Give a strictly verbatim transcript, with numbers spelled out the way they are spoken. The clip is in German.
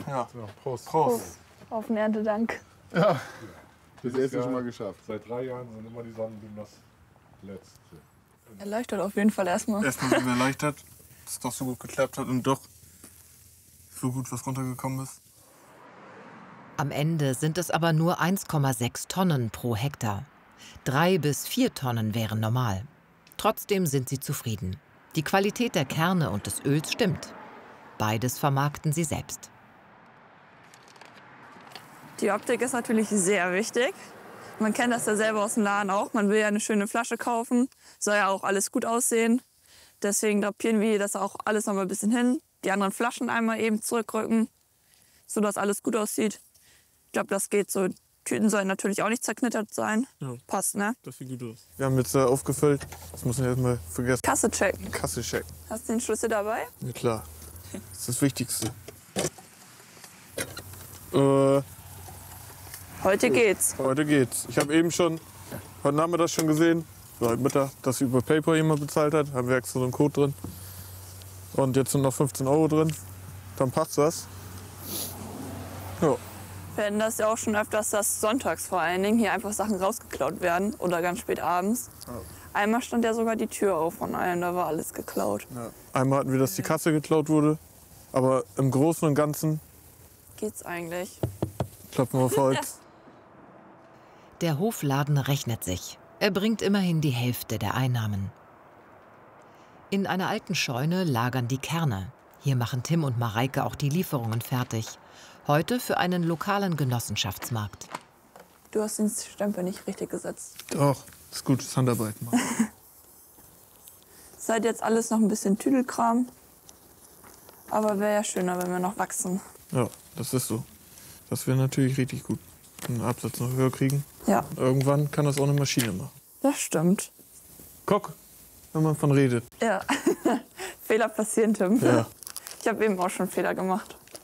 Ja. Ja, Prost. Prost. Auf den Erntedank. Ja, Das erste schon mal geschafft. Seit drei Jahren sind immer die Sonnenblumen das Letzte. Erleichtert auf jeden Fall erstmal. Erstmal sind wir erleichtert, dass es doch so gut geklappt hat und doch so gut was runtergekommen ist. Am Ende sind es aber nur eins Komma sechs Tonnen pro Hektar. Drei bis vier Tonnen wären normal. Trotzdem sind sie zufrieden. Die Qualität der Kerne und des Öls stimmt. Beides vermarkten sie selbst. Die Optik ist natürlich sehr wichtig. Man kennt das ja selber aus dem Laden auch. Man will ja eine schöne Flasche kaufen. Soll ja auch alles gut aussehen. Deswegen drapieren wir das auch alles noch mal ein bisschen hin. Die anderen Flaschen einmal eben zurückrücken, sodass alles gut aussieht. Ich glaube, das geht so. Tüten sollen natürlich auch nicht zerknittert sein. Ja. Passt, ne? Das sieht gut aus. Wir haben jetzt äh, aufgefüllt. Das muss man erstmal vergessen. Kasse checken. Kasse checken. Hast du den Schlüssel dabei? Ja klar. Das ist das Wichtigste. Äh, Heute geht's. heute geht's. Ich habe eben schon, heute Nachmittag schon gesehen, so heute Mittag, dass sie über PayPal jemand bezahlt hat. Haben wir extra so einen Code drin. Und jetzt sind noch fünfzehn Euro drin. Dann passt das. Ja. Wir hatten das ja auch schon öfters, dass sonntags vor allen Dingen hier einfach Sachen rausgeklaut werden oder ganz spät abends. Ja. Einmal stand ja sogar die Tür auf von allen, da war alles geklaut. Ja. Einmal hatten wir, dass die Kasse geklaut wurde. Aber im Großen und Ganzen Geht's eigentlich? klopfen wir auf Holz. Der Hofladen rechnet sich. Er bringt immerhin die Hälfte der Einnahmen. In einer alten Scheune lagern die Kerne. Hier machen Tim und Mareike auch die Lieferungen fertig. Heute für einen lokalen Genossenschaftsmarkt. Du hast den Stempel nicht richtig gesetzt. Doch, das ist gutes Handarbeit. Mann. Es ist halt jetzt alles noch ein bisschen Tüdelkram. Aber wäre ja schöner, wenn wir noch wachsen. Ja, das ist so. Das wäre natürlich richtig gut. Den Absatz noch höher kriegen. Ja, Irgendwann kann das auch eine Maschine machen. das stimmt. Guck, wenn man von redet. Ja, Fehler passieren, Tim. Ja. Ich habe eben auch schon Fehler gemacht.